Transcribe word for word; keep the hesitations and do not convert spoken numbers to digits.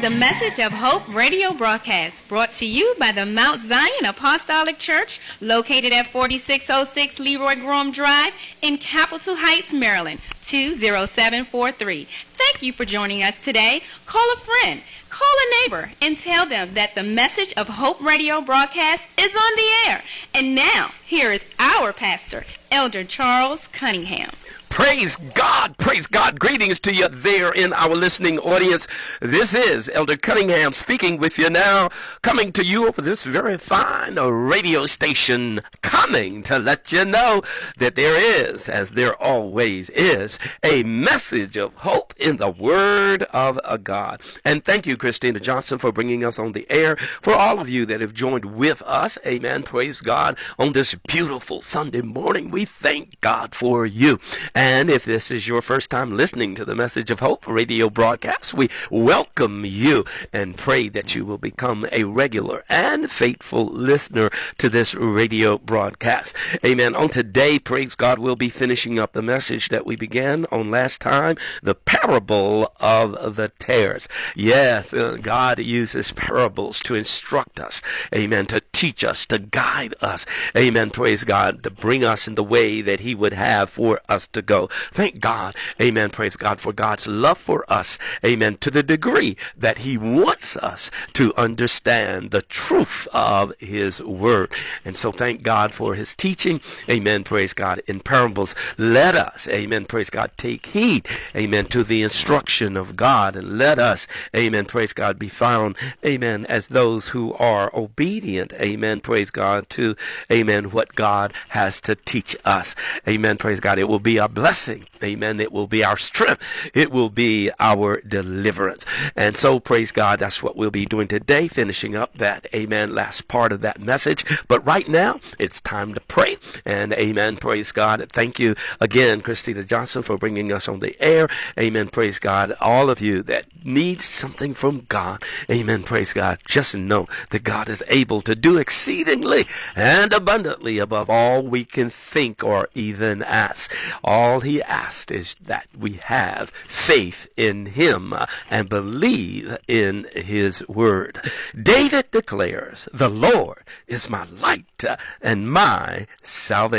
the Message of Hope radio broadcast, brought to you by the Mount Zion Apostolic Church, located at forty-six oh six Leroy Graham Drive in Capitol Heights, Maryland, two oh seven four three. Thank you for joining us today. Call a friend, call a neighbor, and tell them that the Message of Hope radio broadcast is on the air. And now, here is our pastor, Elder Charles Cunningham. Praise God, praise God. Greetings to you there in our listening audience. This is Elder Cunningham speaking with you now, coming to you over this very fine radio station, coming to let you know that there is, as there always is, a message of hope in the Word of God. And thank you, Christina Johnson, for bringing us on the air. For all of you that have joined with us, amen, praise God, on this beautiful Sunday morning, we thank God for you. And if this is your first time listening to the Message of Hope radio broadcast, we welcome you and pray that you will become a regular and faithful listener to this radio broadcast. Amen. On today, praise God, we'll be finishing up the message that we began on last time, the parable of the tares. Yes, uh, God uses parables to instruct us. Amen. To teach us, to guide us. Amen. Praise God. To bring us in the way that He would have for us to go. Thank God, amen, praise God, for God's love for us, amen, to the degree that He wants us to understand the truth of His Word. And so thank God for His teaching, amen, praise God, in parables. Let us, amen, praise God, take heed, amen, to the instruction of God, and let us, amen, praise God, be found, amen, as those who are obedient, amen, praise God, to, amen, what God has to teach us. Amen, praise God. It will be a blessing. Amen. It will be our strength. It will be our deliverance. And so, praise God, that's what we'll be doing today, finishing up that, amen, last part of that message. But right now, it's time to pray. And amen, praise God. Thank you again, Christina Johnson, for bringing us on the air. Amen, praise God. All of you that need something from God, amen, praise God, just know that God is able to do exceedingly and abundantly above all we can think or even ask. All He asked is that we have faith in Him and believe in His Word. David declares, "The Lord is my light and my salvation."